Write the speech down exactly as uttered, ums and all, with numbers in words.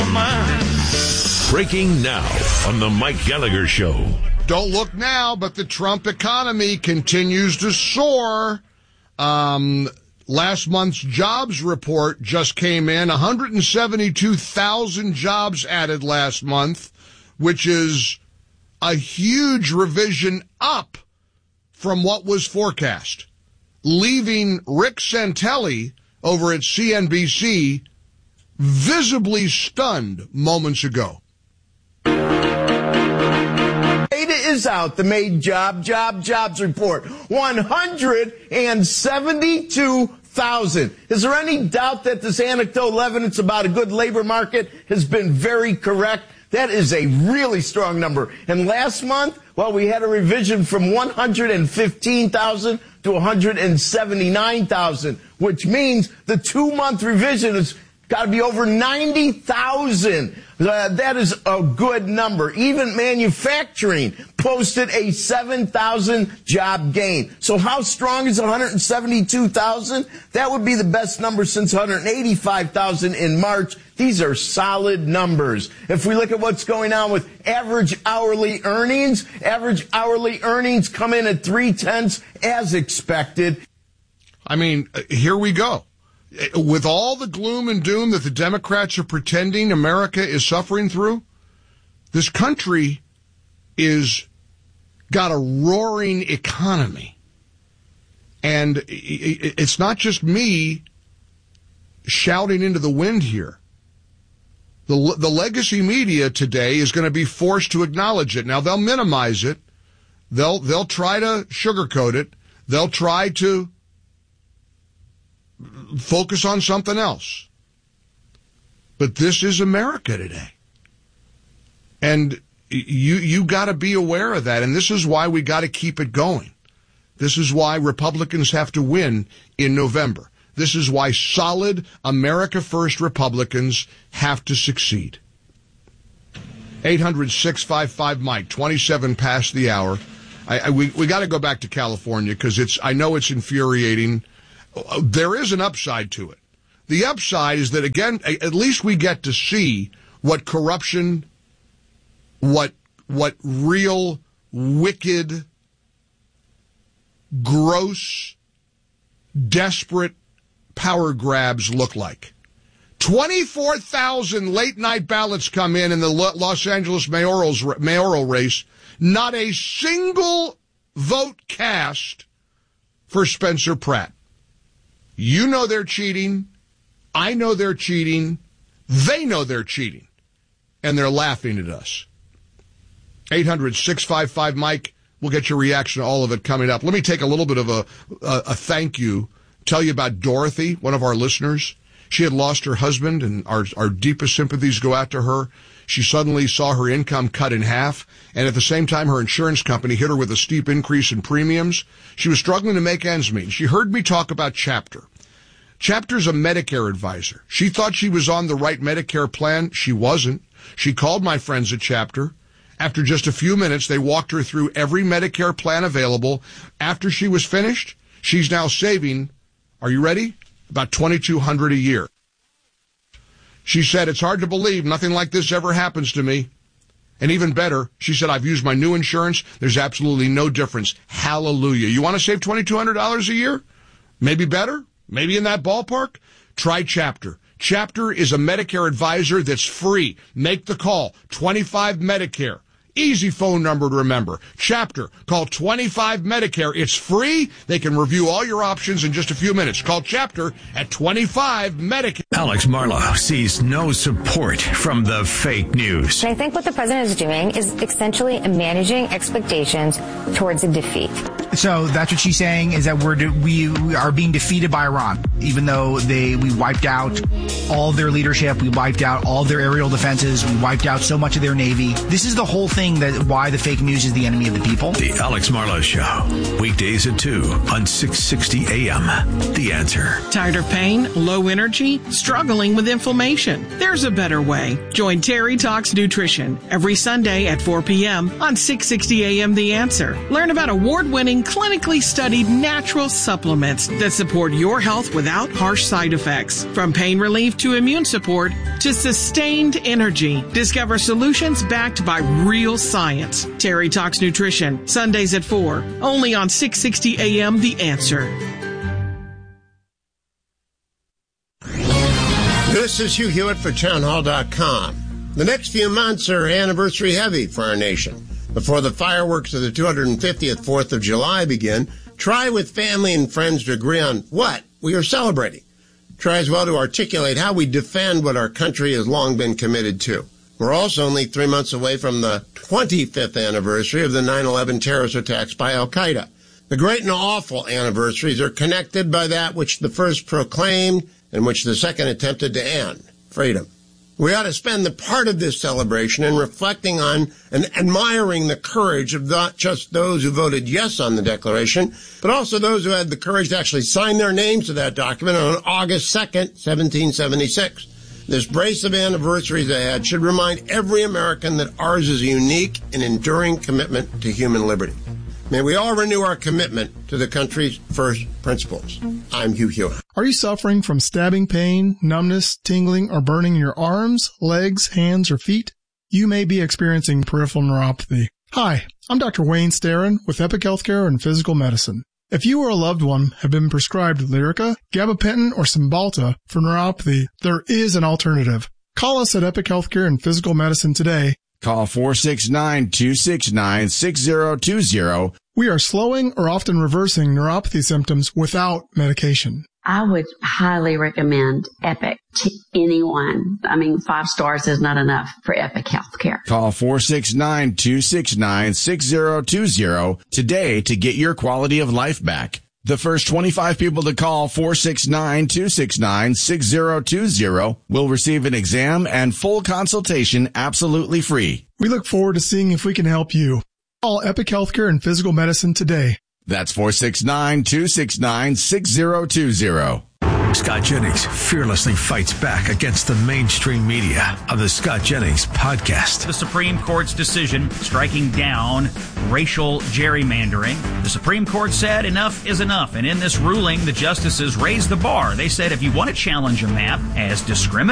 your mind. Breaking now on the Mike Gallagher Show. Don't look now, but the Trump economy continues to soar. Um, last month's jobs report just came in. one hundred seventy-two thousand jobs added last month, which is a huge revision up from what was forecast, leaving Rick Santelli over at C N B C visibly stunned moments ago. Data is out, the May job, job, jobs report. one hundred seventy-two thousand. Is there any doubt that this anecdotal evidence about a good labor market has been very correct? That is a really strong number. And last month, well, we had a revision from one hundred fifteen thousand to one hundred seventy-nine thousand, which means the two-month revision has got to be over ninety thousand. Uh, that is a good number. Even manufacturing posted a seven thousand job gain. So how strong is one hundred seventy-two thousand? That would be the best number since one hundred eighty-five thousand in March. These are solid numbers. If we look at what's going on with average hourly earnings, average hourly earnings come in at three-tenths as expected. I mean, here we go. With all the gloom and doom that the Democrats are pretending America is suffering through, this country is got a roaring economy. And it's not just me shouting into the wind here. The, the legacy media today is going to be forced to acknowledge it. Now, they'll minimize it. They'll, they'll try to sugarcoat it. They'll try to focus on something else. But this is America today. And you, you got to be aware of that. And this is why we got to keep it going. This is why Republicans have to win in November. This is why solid America First Republicans have to succeed. eight hundred, six five five, Mike, twenty-seven past the hour. I, I, we we got to go back to California because it's. I know it's infuriating. There is an upside to it. The upside is that, again, at least we get to see what corruption, what what real wicked, gross, desperate power grabs look like. twenty-four thousand late-night ballots come in in the Los Angeles mayoral's, mayoral race. Not a single vote cast for Spencer Pratt. You know they're cheating. I know they're cheating. They know they're cheating. And they're laughing at us. eight hundred, six five five, Mike. We'll get your reaction to all of it coming up. Let me take a little bit of a, a, a thank you. Tell you about Dorothy, one of our listeners. She had lost her husband, and our, our deepest sympathies go out to her. She suddenly saw her income cut in half, and at the same time, her insurance company hit her with a steep increase in premiums. She was struggling to make ends meet. She heard me talk about Chapter. Chapter's a Medicare advisor. She thought she was on the right Medicare plan. She wasn't. She called my friends at Chapter. After just a few minutes, they walked her through every Medicare plan available. After she was finished, she's now saving, are you ready? About twenty-two hundred dollars a year. She said, it's hard to believe nothing like this ever happens to me. And even better, she said, I've used my new insurance. There's absolutely no difference. Hallelujah. You want to save twenty-two hundred dollars a year? Maybe better? Maybe in that ballpark? Try Chapter. Chapter is a Medicare advisor that's free. Make the call. twenty-five Medicare. Easy phone number to remember. Chapter. Call twenty-five Medicare. It's free. They can review all your options in just a few minutes. Call Chapter at twenty-five Medicare. Alex Marlow sees no support from the fake news. I think what the president is doing is essentially managing expectations towards a defeat. So that's what she's saying, is that we're de- we, we are being defeated by Iran, even though they we wiped out all their leadership, we wiped out all their aerial defenses, we wiped out so much of their navy. This is the whole thing that why the fake news is the enemy of the people. The Alex Marlow Show, weekdays at two on six sixty A M. The Answer. Tired of pain, low energy, struggling with inflammation? There's a better way. Join Terry Talks Nutrition every Sunday at four p.m. on six sixty A M. The Answer. Learn about award-winning using clinically studied natural supplements that support your health without harsh side effects. From pain relief to immune support to sustained energy. Discover solutions backed by real science. Terry Talks Nutrition, Sundays at four, only on six sixty A M The Answer. This is Hugh Hewitt for townhall dot com. The next few months are anniversary heavy for our nation. Before the fireworks of the two hundred fiftieth fourth of July begin, try with family and friends to agree on what we are celebrating. Try as well to articulate how we defend what our country has long been committed to. We're also only three months away from the twenty-fifth anniversary of the nine eleven terrorist attacks by Al-Qaeda. The great and awful anniversaries are connected by that which the first proclaimed and which the second attempted to end, freedom. We ought to spend the part of this celebration in reflecting on and admiring the courage of not just those who voted yes on the Declaration, but also those who had the courage to actually sign their names to that document on August second, seventeen seventy-six. This brace of anniversaries ahead should remind every American that ours is a unique and enduring commitment to human liberty. May we all renew our commitment to the country's first principles. I'm Hugh Hewitt. Are you suffering from stabbing pain, numbness, tingling, or burning in your arms, legs, hands, or feet? You may be experiencing peripheral neuropathy. Hi, I'm Doctor Wayne Starrin with Epic Healthcare and Physical Medicine. If you or a loved one have been prescribed Lyrica, gabapentin, or Cymbalta for neuropathy, there is an alternative. Call us at Epic Healthcare and Physical Medicine today. Call four six nine, two six nine, six zero two zero. We are slowing or often reversing neuropathy symptoms without medication. I would highly recommend Epic to anyone. I mean, five stars is not enough for Epic Healthcare. Call four six nine, two six nine, six zero two zero today to get your quality of life back. The first twenty-five people to call four six nine, two six nine, six zero two zero will receive an exam and full consultation absolutely free. We look forward to seeing if we can help you. Call Epic Healthcare and Physical Medicine today. That's four six nine, two six nine, six zero two zero. Scott Jennings fearlessly fights back against the mainstream media of the Scott Jennings Podcast. The Supreme Court's decision striking down racial gerrymandering. The Supreme Court said enough is enough. And in this ruling, the justices raised the bar. They said if you want to challenge a map as discriminatory,